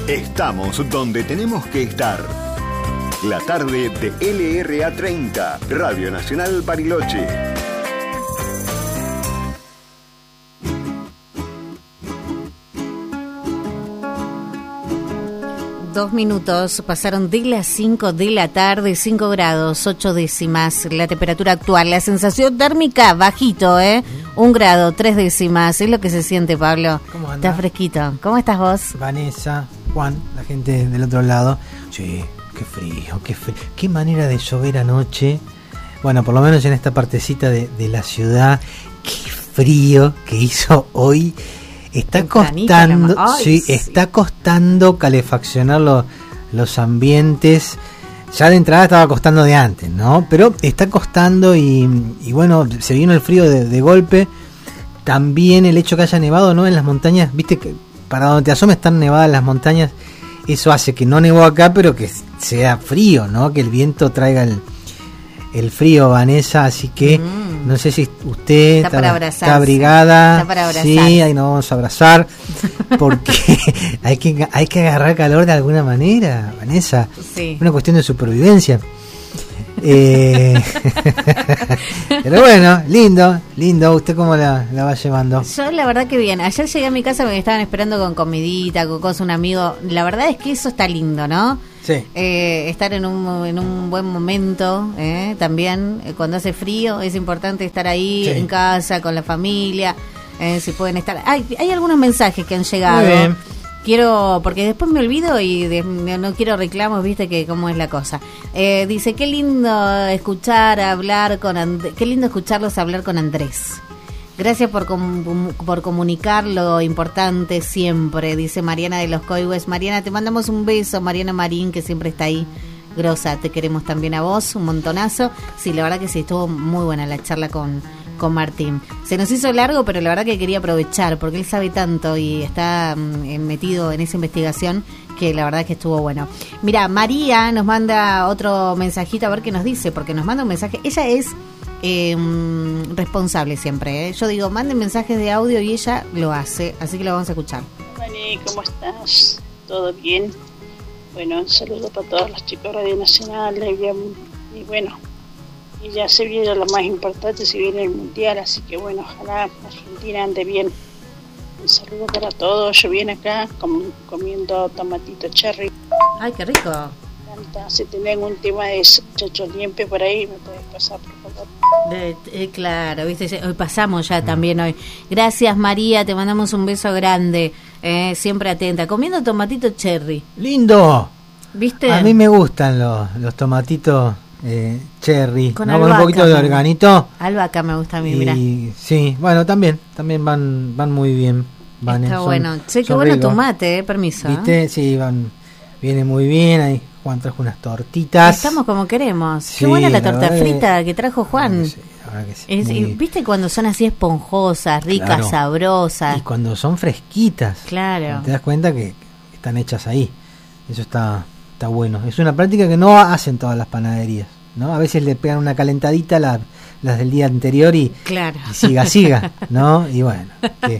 Estamos donde tenemos que estar. La tarde de LRA 30, Radio Nacional Bariloche. Dos minutos pasaron de las 5 de la tarde, 5 grados, 8 décimas, la temperatura actual. La sensación térmica, bajito, 1 grado, 3 décimas, es lo que se siente, Pablo. ¿Cómo anda? Está fresquito. ¿Cómo estás vos? Vanessa, Juan, la gente del otro lado. Sí, qué frío, qué frío. Qué manera de llover anoche. Bueno, por lo menos en esta partecita de la ciudad. Qué frío que hizo hoy. Está costando, sí, está costando calefaccionar los ambientes. Ya de entrada estaba costando de antes, ¿no? Pero está costando y bueno, se vino el frío de golpe. También el hecho que haya nevado, ¿no? En las montañas, viste que para donde te asomes están nevadas las montañas. Eso hace que no nevó acá, pero que sea frío, ¿no? Que el viento traiga el frío, Vanessa, así que no sé si usted está abrigada. Está para abrazar. Sí, ahí nos vamos a abrazar porque hay que agarrar calor de alguna manera, Vanessa. Sí. Una cuestión de supervivencia. Pero bueno, lindo. ¿Usted cómo la va llevando? Yo la verdad que bien. Ayer llegué a mi casa, me estaban esperando con comidita, con cosas, un amigo. La verdad es que eso está lindo, ¿no? Sí. Estar en un buen momento, también cuando hace frío es importante estar ahí, sí, en casa, con la familia, si pueden estar. Hay algunos mensajes que han llegado. Muy bien. Quiero, porque después me olvido y no quiero reclamos, viste que cómo es la cosa. Dice, qué lindo escucharlos hablar con Andrés. Gracias por comunicar lo importante siempre, dice Mariana de los Coihues. Mariana, te mandamos un beso, Mariana Marín, que siempre está ahí. Grosa, te queremos también a vos, un montonazo. Sí, la verdad que sí, estuvo muy buena la charla con Martín. Se nos hizo largo, pero la verdad que quería aprovechar, porque él sabe tanto y está metido en esa investigación, que la verdad que estuvo bueno. Mira, María nos manda otro mensajito, a ver qué nos dice, porque nos manda un mensaje. Ella es responsable siempre, Yo digo, manden mensajes de audio y ella lo hace, así que lo vamos a escuchar. Vale, ¿cómo estás? ¿Todo bien? Bueno, un saludo para todos los chicos de Radio Nacional y bueno, y ya se viene lo más importante, se viene el Mundial, así que bueno, ojalá Argentina ande bien. Un saludo para todos, yo vine acá comiendo tomatito cherry. ¡Ay, qué rico! Si tienen un tema de chocho limpio por ahí, me puedes pasar, por favor. Claro, viste, hoy pasamos ya también hoy. Gracias, María, te mandamos un beso grande, siempre atenta. Comiendo tomatito cherry. ¡Lindo! ¿Viste? A mí me gustan los tomatitos cherry, con un poquito de organito. Albahaca me gusta a mí, mira. Sí, bueno, también van muy bien. Está bueno. Che, qué bueno tu mate, permiso. ¿Viste? Sí, viene muy bien. Ahí Juan trajo unas tortitas. Estamos como queremos. Sí, qué buena la torta frita que trajo Juan. Sí, la verdad que sí. ¿Viste cuando son así esponjosas, ricas, claro, sabrosas? Y cuando son fresquitas. Claro. Te das cuenta que están hechas ahí. Eso está bueno. Es una práctica que no hacen todas las panaderías, ¿no? A veces le pegan una calentadita las del día anterior y, claro, y siga, ¿no? Y bueno,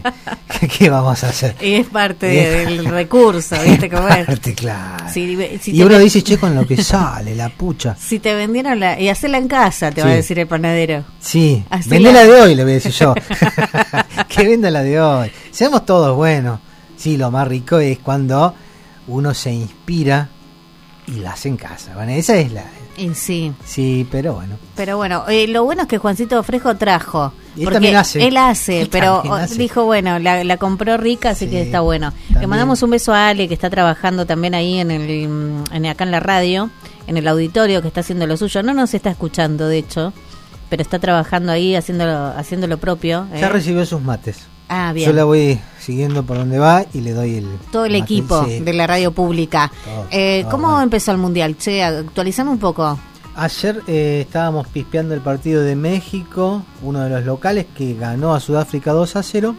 ¿qué vamos a hacer? Y es parte del recurso, ¿viste cómo es? Parte, claro. Si y uno dice, che, con lo que sale, la pucha. Si te vendieron y hacela en casa, te va a decir el panadero. Sí, vendela de hoy, le voy a decir yo. Que venda la de hoy. Seamos todos buenos. Sí, lo más rico es cuando uno se inspira y la hace en casa. Bueno, esa es la... Sí. Sí, pero bueno. Pero bueno, lo bueno es que Juancito Fresco trajo. Y él porque también hace. Él hace, pero hace. Dijo, bueno, la compró rica, así que está bueno. También. Le mandamos un beso a Ale, que está trabajando también ahí acá en la radio, en el auditorio, que está haciendo lo suyo. No nos está escuchando, de hecho, pero está trabajando ahí, haciendo lo propio. Ya recibió sus mates. Ah, bien. Yo la voy siguiendo por donde va y le doy todo el equipo de la radio pública. Todo ¿Cómo empezó el Mundial? Che, actualizame un poco. Ayer estábamos pispeando el partido de México, uno de los locales que ganó a Sudáfrica 2-0.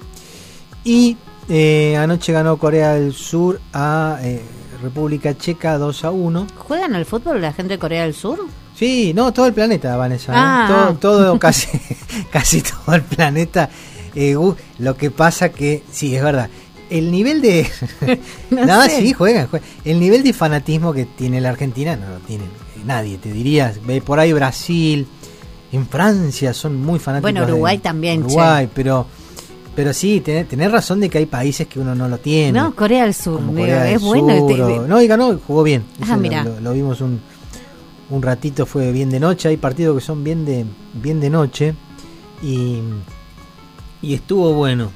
Y anoche ganó Corea del Sur a República Checa 2-1. ¿Juegan al fútbol la gente de Corea del Sur? Sí, no, todo el planeta, Vanessa. Todo casi todo el planeta. Lo que pasa que, sí, es verdad, El nivel de... No sé. Sí, juegan. El nivel de fanatismo que tiene la Argentina no lo tiene nadie, te diría. Ve por ahí Brasil, en Francia son muy fanáticos. Bueno, Uruguay también, Uruguay, pero sí, tenés razón de que hay países que uno no lo tiene. No, Corea del Sur, como digo, Corea del es bueno. Sur, no, y ganó, jugó bien. Ah, mirá. Lo vimos un ratito, fue bien de noche. Hay partidos que son bien de noche y estuvo bueno.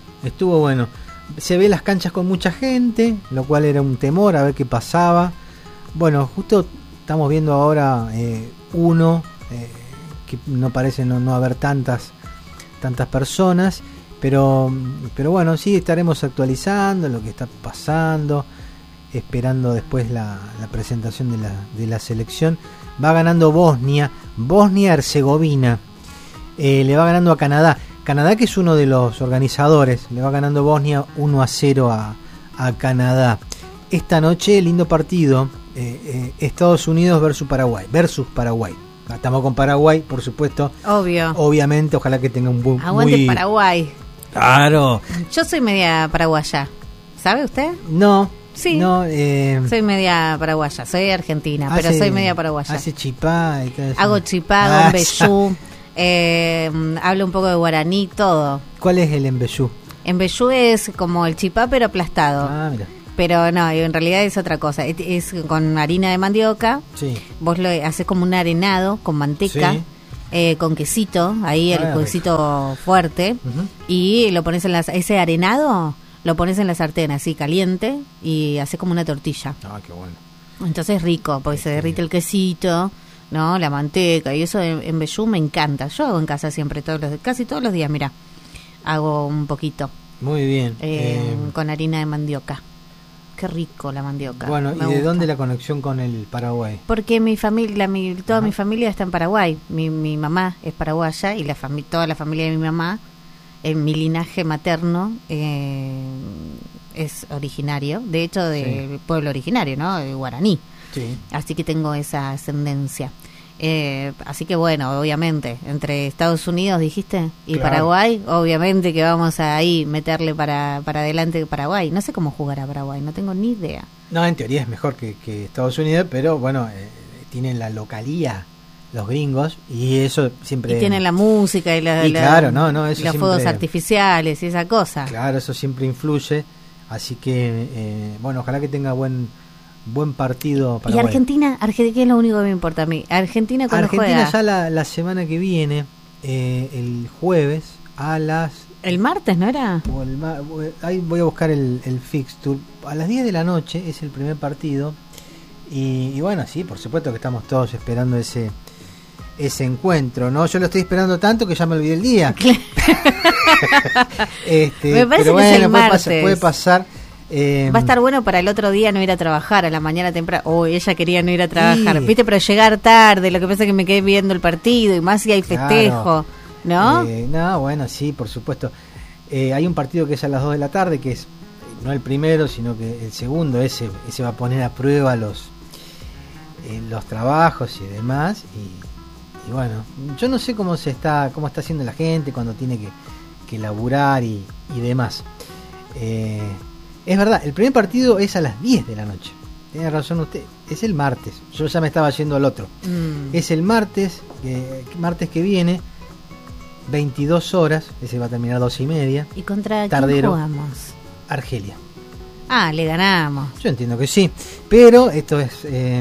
Se ve las canchas con mucha gente, lo cual era un temor a ver qué pasaba. Bueno, justo estamos viendo ahora uno que no parece no haber tantas personas, pero bueno, sí estaremos actualizando lo que está pasando, esperando después la presentación de la selección. Va ganando Bosnia-Herzegovina, le va ganando a Canadá, que es uno de los organizadores, le va ganando Bosnia 1-0 a Canadá. Esta noche, lindo partido, Estados Unidos versus Paraguay. Estamos con Paraguay, por supuesto. Obviamente, ojalá que tenga un buen... Aguante Paraguay. Claro. Yo soy media paraguaya, ¿sabe usted? No. Sí, no, soy media paraguaya, soy argentina, pero soy media paraguaya. Hace chipá y todo eso. Hago chipá, hago embellú, hablo un poco de guaraní, todo. ¿Cuál es el embellú? Embellú es como el chipá pero aplastado. Mira. Pero no, en realidad es otra cosa. Es con harina de mandioca. Sí. Vos lo haces como un arenado con manteca, sí. Con quesito, ahí el quesito fuerte. Uh-huh. Y lo pones en ese arenado lo pones en la sartén así caliente y haces como una tortilla. Ah, qué bueno. Entonces es rico, porque se derrite el quesito, ¿no? La manteca y eso en vellú me encanta. Yo hago en casa siempre, casi todos los días, mira, hago un poquito. Muy bien. Con harina de mandioca. Qué rico la mandioca. Bueno, ¿y de dónde la conexión con el Paraguay? Porque mi familia, toda mi familia está en Paraguay. Mi mamá es paraguaya y toda la familia de mi mamá, en mi linaje materno, es originario, de hecho del pueblo originario, ¿no? De guaraní. Sí. Así que tengo esa ascendencia. Así que bueno, obviamente, entre Estados Unidos, dijiste, y claro, Paraguay, obviamente que vamos a ahí meterle para adelante Paraguay. No sé cómo jugará Paraguay, no tengo ni idea. No, en teoría es mejor que Estados Unidos, pero bueno, tienen la localía los gringos y eso siempre... Y tienen la música y claro, eso los siempre, fuegos artificiales y esa cosa. Claro, eso siempre influye, así que bueno, ojalá que tenga buen partido Paraguay. Y Argentina, ¿qué es lo único que me importa a mí? Argentina cuando juega... ya la semana que viene, el jueves a las... ¿El martes no era? Ahí voy a buscar el fixture. A las 10 de la noche es el primer partido y bueno, sí, por supuesto que estamos todos esperando ese encuentro, ¿no? Yo lo estoy esperando tanto que ya me olvidé el día. Me parece pero bueno, que es el martes. Puede pasar. Va a estar bueno para el otro día no ir a trabajar a la mañana temprano. Ella quería no ir a trabajar, ¿viste? Pero llegar tarde, lo que pasa es que me quedé viendo el partido y más si hay festejo, claro. ¿No? Bueno, sí, por supuesto. Hay un partido que es a las 2 de la tarde, que es no el primero, sino que el segundo. Ese va a poner a prueba los trabajos y demás. Y bueno, yo no sé cómo está haciendo la gente cuando tiene que laburar y demás. Es verdad, el primer partido es a las 10 de la noche. Tiene razón usted, es el martes. Yo ya me estaba yendo al otro. Es el martes que viene, 22 horas. Ese va a terminar 12:30. ¿Y contra Tardero, quién jugamos? Argelia. Le ganamos. Yo entiendo que sí, pero esto no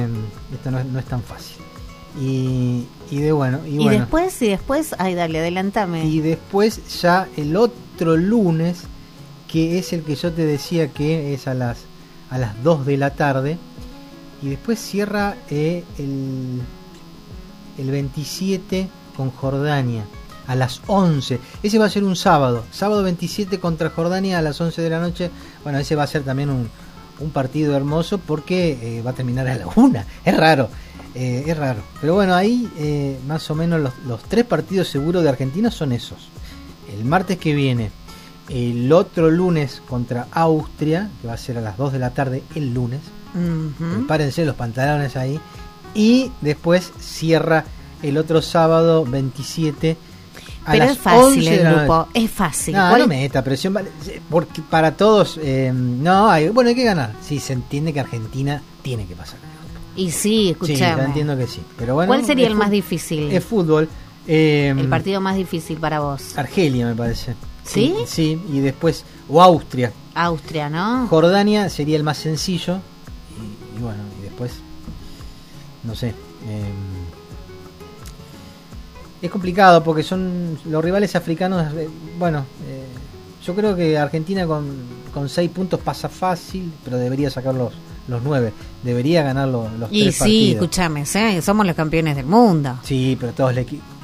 es tan fácil. Y después, ay, dale, adelántame. Y después ya el otro lunes, que es el que yo te decía que es a las 2 de la tarde, y después cierra el 27 con Jordania a las 11. Ese va a ser un sábado 27 contra Jordania a las 11 de la noche. Bueno, ese va a ser también un partido hermoso porque va a terminar a la 1. Es raro, pero bueno, ahí más o menos los 3 partidos seguros de Argentina son esos. El martes que viene, el otro lunes contra Austria, que va a ser a las 2 de la tarde el lunes. Prepárense los pantalones ahí. Y después cierra el otro sábado 27 Pero es fácil el grupo, es fácil. No meta presión, porque para todos, hay que ganar. Sí, se entiende que Argentina tiene que pasar. Y sí, escuchame. Sí, yo entiendo que sí. Pero bueno, ¿cuál sería el más difícil? Es fútbol. El partido más difícil para vos. Argelia, me parece. ¿Sí? Sí, y después, o Austria. Austria, ¿no? Jordania sería el más sencillo. Y bueno, y después, no sé. Es complicado porque son los rivales africanos. Yo creo que Argentina con 6 puntos pasa fácil, pero debería sacar los 9. Debería ganar los 3 partidos. Y sí, escúchame, somos los campeones del mundo. Sí, pero todos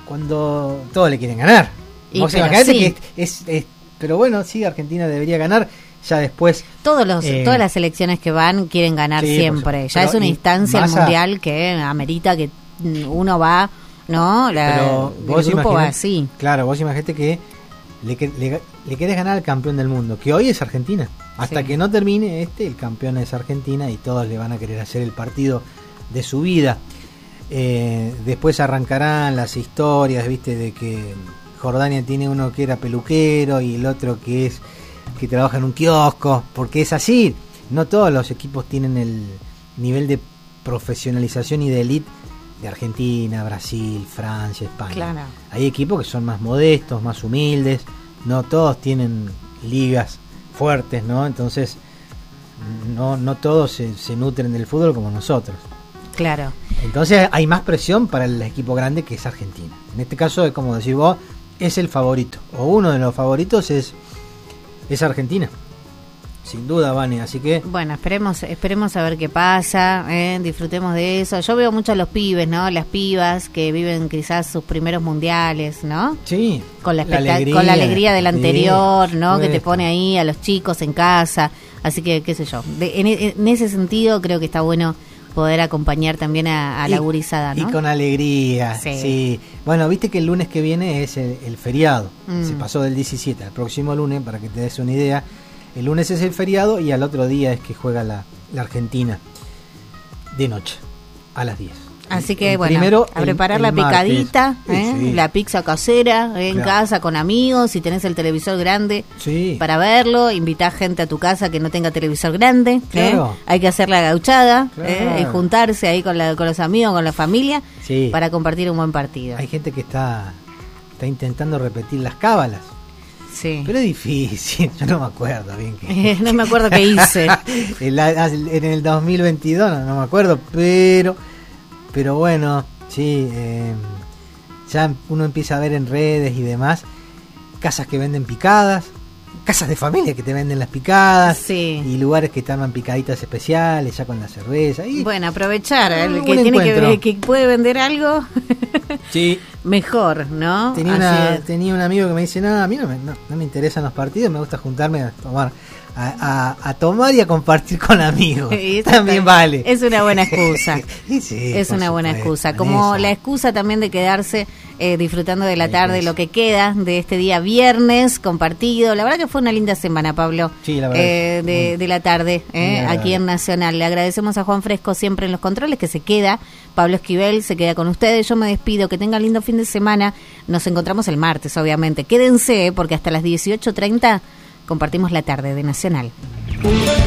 le quieren ganar. Imagínate que pero bueno, sí, Argentina debería ganar. Ya después todas las selecciones que van quieren ganar siempre. Ya es una instancia mundial que amerita que uno va, ¿no? El grupo va así. Claro, vos imaginate que le querés ganar al campeón del mundo, que hoy es Argentina. Hasta que no termine el campeón es Argentina y todos le van a querer hacer el partido de su vida. Después arrancarán las historias, viste, de que Jordania tiene uno que era peluquero y el otro que trabaja en un kiosco, porque es así. No todos los equipos tienen el nivel de profesionalización y de elite de Argentina, Brasil, Francia, España. Claro. Hay equipos que son más modestos, más humildes, no todos tienen ligas fuertes, ¿no? Entonces no todos se nutren del fútbol como nosotros. Claro. Entonces hay más presión para el equipo grande que es Argentina. En este caso es como decir vos, es el favorito, o uno de los favoritos es Argentina. Sin duda, Vane, así que... Bueno, esperemos a ver qué pasa, disfrutemos de eso. Yo veo mucho a los pibes, ¿no? Las pibas que viven quizás sus primeros mundiales, ¿no? Sí. Con la alegría del anterior, ¿no? Que te pone ahí a los chicos en casa. Así que, qué sé yo. En ese sentido creo que está bueno poder acompañar también a la gurizada, ¿no? Y con alegría, sí. Bueno, viste que el lunes que viene es el feriado. Se pasó del 17 al próximo lunes, para que te des una idea. El lunes es el feriado y al otro día es que juega la Argentina de noche, a las 10. Así que primero, a preparar la picadita, la pizza casera en casa con amigos, si tenés el televisor grande para verlo, invitá gente a tu casa que no tenga televisor grande, hay que hacer la gauchada, y juntarse ahí con los amigos, con la familia, para compartir un buen partido. Hay gente que está intentando repetir las cábalas. Sí. Pero es difícil, yo no me acuerdo bien no me acuerdo qué hice. En el 2022 no me acuerdo, pero bueno, sí, ya uno empieza a ver en redes y demás casas que venden picadas, casas de familia que te venden las picadas, y lugares que te arman picaditas especiales ya con la cerveza. Y bueno, aprovechar, el que tiene que puede vender algo, mejor, ¿no? Tenía un amigo que me dice, no, a mí no me interesan los partidos, me gusta juntarme a tomar y a compartir con amigos. También vale. Es una buena excusa. Es una buena excusa. Como la excusa también de quedarse disfrutando de la tarde, lo que queda de este día viernes compartido. La verdad que fue una linda semana, Pablo. Sí, la verdad. De la tarde aquí en Nacional. Le agradecemos a Juan Fresco siempre en los controles, que se queda. Pablo Esquivel se queda con ustedes. Yo me despido. Que tengan lindo fin de semana. Nos encontramos el martes, obviamente. Quédense, porque hasta las 18:30 compartimos la tarde de Nacional.